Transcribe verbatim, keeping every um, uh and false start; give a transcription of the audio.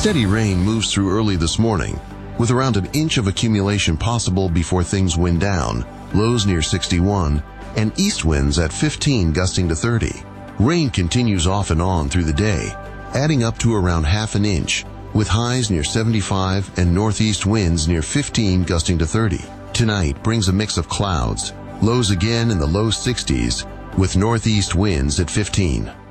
Steady rain moves through early this morning, with around an inch of accumulation possible before things wind down, lows near sixty-one, and east winds at fifteen gusting to thirty. Rain continues off and on through the day, adding up to around half an inch, with highs near seventy-five and northeast winds near fifteen gusting to thirty. Tonight brings a mix of clouds, lows again in the low sixties, with northeast winds at fifteen.